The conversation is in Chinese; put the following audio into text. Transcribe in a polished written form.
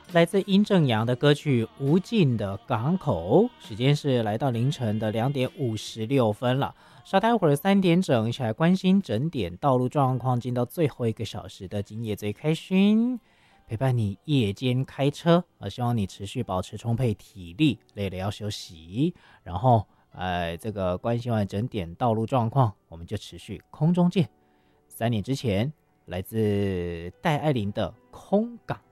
来自殷正阳的歌曲《无尽的港口》，时间是来到凌晨的2:56了。稍待会儿3点整，一起来关心整点道路状况，进到最后1个小时的今夜最开心，陪伴你夜间开车，希望你持续保持充沛体力，累了要休息。然后，这个关心完整点道路状况，我们就持续空中见。3点之前，来自戴爱玲的《空港》。